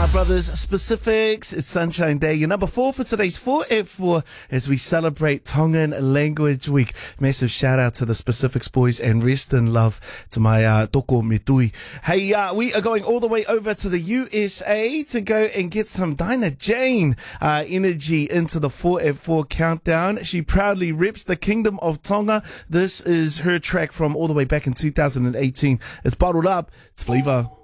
brothers, Specifics, it's Sunshine Day. Your number 4 for today's 4 at 4 as we celebrate Tongan Language Week. Massive shout out to the Specifics boys and rest in love to my toko metui. Hey, we are going all the way over to the USA to go and get some Dinah Jane energy into the 4 at 4 countdown. She proudly reps the Kingdom of Tonga. This is her track from all the way back in 2018. It's bottled up. It's Flavor.